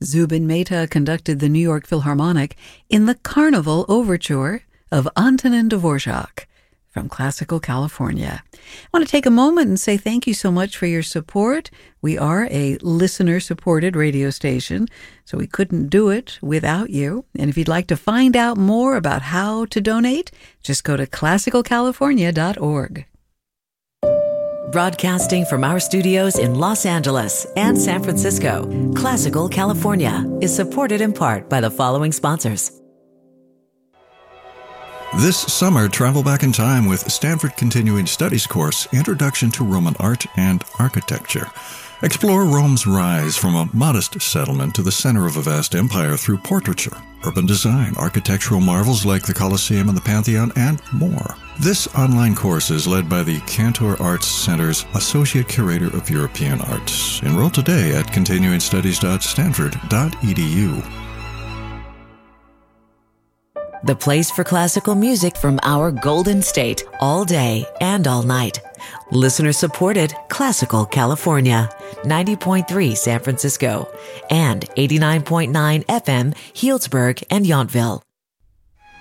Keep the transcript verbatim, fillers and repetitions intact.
Zubin Mehta conducted the New York Philharmonic in the Carnival Overture of Antonin Dvorak from Classical California. I want to take a moment and say thank you so much for your support. We are a listener-supported radio station, so we couldn't do it without you. And if you'd like to find out more about how to donate, just go to classical california dot org. Broadcasting from our studios in Los Angeles and San Francisco, Classical California is supported in part by the following sponsors. This summer, travel back in time with Stanford Continuing Studies course, Introduction to Roman Art and Architecture. Explore Rome's rise from a modest settlement to the center of a vast empire through portraiture, urban design, architectural marvels like the Colosseum and the Pantheon, and more. This online course is led by the Cantor Arts Center's Associate Curator of European Arts. Enroll today at continuing studies dot stanford dot e d u. The place for classical music from our Golden State, all day and all night. Listener-supported Classical California, ninety point three San Francisco, and eighty-nine point nine F M Healdsburg and Yountville.